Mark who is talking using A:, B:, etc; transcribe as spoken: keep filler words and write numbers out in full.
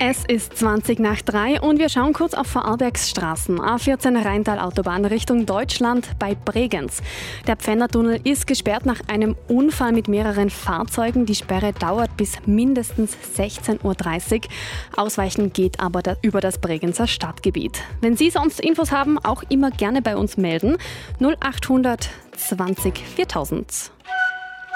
A: Es ist zwanzig nach drei und wir schauen kurz auf Vorarlbergs Straßen. A vierzehn Rheintal-Autobahn Richtung Deutschland bei Bregenz. Der Pfändertunnel ist gesperrt nach einem Unfall mit mehreren Fahrzeugen. Die Sperre dauert bis mindestens sechzehn Uhr dreißig. Ausweichen geht aber da über das Bregenzer Stadtgebiet. Wenn Sie sonst Infos haben, auch immer gerne bei uns melden. null acht hundert zwanzig viertausend.